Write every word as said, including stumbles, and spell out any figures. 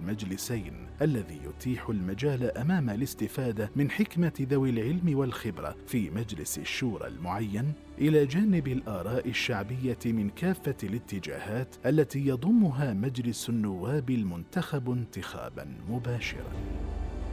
المجلسين، الذي يتيح المجال أمام الاستفادة من حكمة ذوي العلم والخبرة في مجلس الشورى المعين، إلى جانب الآراء الشعبية من كافة الاتجاهات التي يضمها مجلس النواب المنتخب انتخابا مباشرا.